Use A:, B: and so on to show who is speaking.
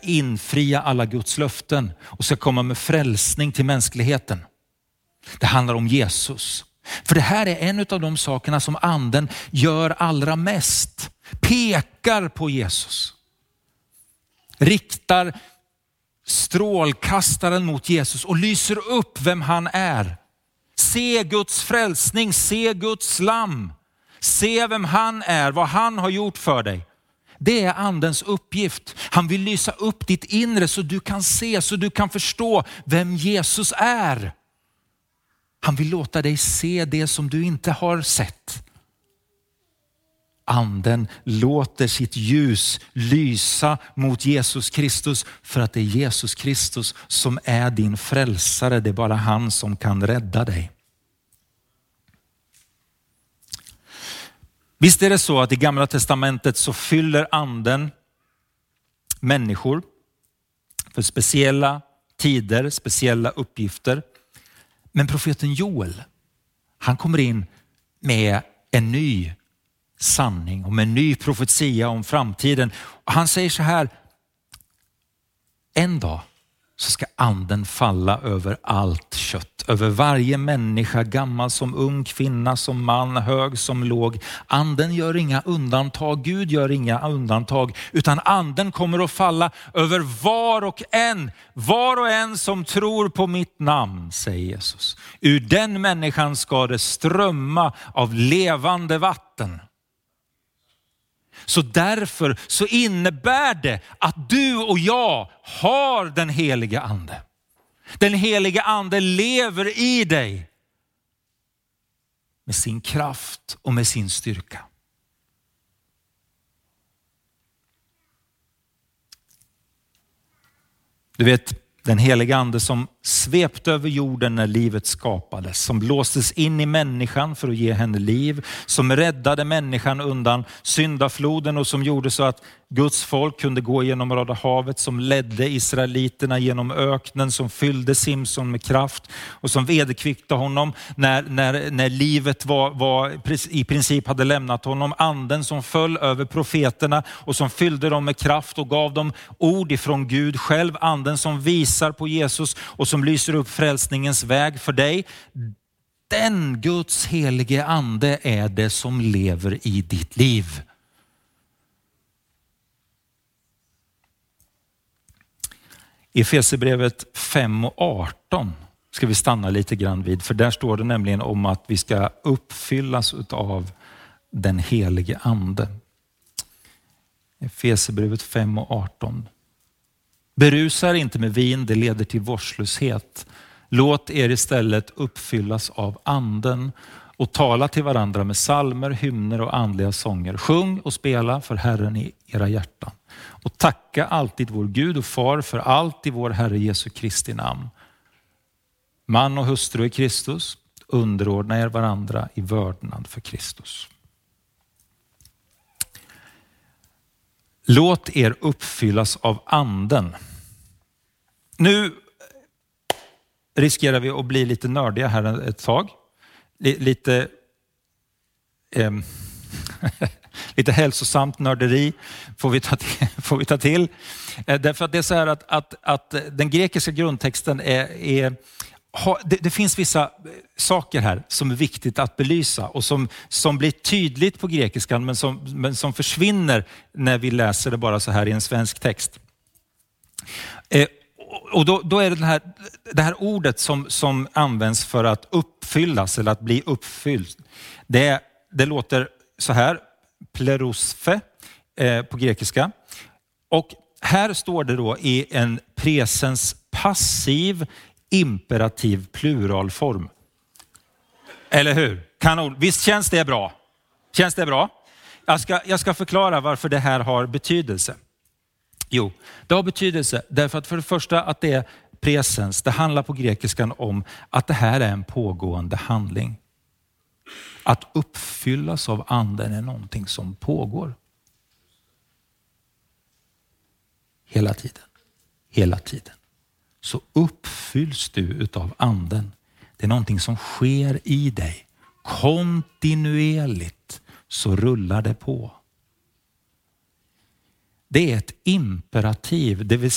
A: infria alla Guds löften och ska komma med frälsning till mänskligheten. Det handlar om Jesus. För det här är en av de sakerna som anden gör allra mest. Pekar på Jesus. Riktar strålkastaren mot Jesus och lyser upp vem han är. Se Guds frälsning, se Guds lamm. Se vem han är, vad han har gjort för dig. Det är andens uppgift. Han vill lysa upp ditt inre så du kan se, så du kan förstå vem Jesus är. Han vill låta dig se det som du inte har sett. Anden låter sitt ljus lysa mot Jesus Kristus för att det är Jesus Kristus som är din frälsare. Det är bara han som kan rädda dig. Visst är det så att i Gamla testamentet så fyller anden människor för speciella tider, speciella uppgifter. Men profeten Joel, han kommer in med en ny sanning och med en ny profetia om framtiden. Och han säger så här: en dag så ska anden falla över allt kött, över varje människa, gammal som ung, kvinna som man, hög som låg. Anden gör inga undantag, Gud gör inga undantag, utan anden kommer att falla över var och en som tror på mitt namn, säger Jesus. Ur den människan ska det strömma av levande vatten. Så därför så innebär det att du och jag har den heliga ande. Den heliga ande lever i dig med sin kraft och med sin styrka. Du vet, den heliga ande som svepte över jorden när livet skapades. Som blåstes in i människan för att ge henne liv. Som räddade människan undan syndafloden och som gjorde så att Guds folk kunde gå genom Röda havet. Som ledde israeliterna genom öknen. Som fyllde Simson med kraft. Och som vederkvickade honom när livet var i princip hade lämnat honom. Anden som föll över profeterna och som fyllde dem med kraft och gav dem ord ifrån Gud själv. Anden som visar på Jesus och som lyser upp frälsningens väg för dig. Den Guds helige ande är det som lever i ditt liv. I Efesierbrevet 5:18 ska vi stanna lite grann vid. För där står det nämligen om att vi ska uppfyllas av den helige ande. Efesierbrevet 5:18. Berusar inte med vin, det leder till vårdslöshet. Låt er istället uppfyllas av anden och tala till varandra med psalmer, hymner och andliga sånger. Sjung och spela för Herren i era hjärtan. Och tacka alltid vår Gud och far för allt i vår Herre Jesu Kristi namn. Man och hustru i Kristus, underordna er varandra i vördnad för Kristus. Låt er uppfyllas av anden. Nu riskerar vi att bli lite nördiga här ett tag. Lite hälsosamt nörderi får vi ta till. Därför att det är så här att den grekiska grundtexten det finns vissa saker här som är viktigt att belysa och som blir tydligt på grekiskan men som försvinner när vi läser det bara så här i en svensk text. Och då är det här ordet som används för att uppfyllas eller att bli uppfylld. Det låter så här, plerosfe på grekiska. Och här står det då i en presens passiv imperativ pluralform. Eller hur? Kanon. Visst känns det bra? Känns det bra? Jag ska förklara varför det här har betydelse. Jo, det har betydelse därför att för det första att det är presens. Det handlar på grekiskan om att det här är en pågående handling. Att uppfyllas av anden är någonting som pågår. Hela tiden. Hela tiden. Så uppfylls du utav anden. Det är någonting som sker i dig. Kontinuerligt så rullar det på. Det är ett imperativ, det vill